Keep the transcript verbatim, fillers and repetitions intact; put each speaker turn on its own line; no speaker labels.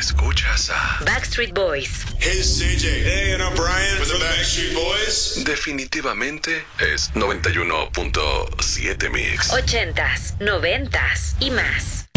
Escuchas a
Backstreet Boys.
Hey, C J. Hey, and I'm Brian with the Backstreet Boys.
Definitivamente es noventa y uno punto siete Mix.
Ochentas, noventas y más.